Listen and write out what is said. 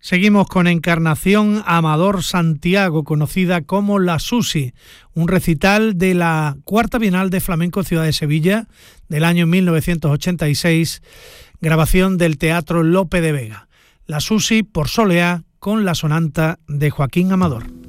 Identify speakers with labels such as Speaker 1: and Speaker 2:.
Speaker 1: Seguimos con Encarnación Amador Santiago, conocida como La Susi, un recital de la Cuarta Bienal de Flamenco Ciudad de Sevilla del año 1986, grabación del Teatro Lope de Vega. La Susi por Soleá con la sonanta de Joaquín Amador.